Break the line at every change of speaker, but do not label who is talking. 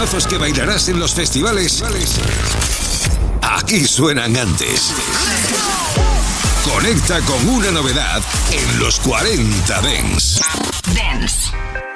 temazos que bailarás en los festivales, aquí suenan antes. Conecta con una novedad en los 40 Dance.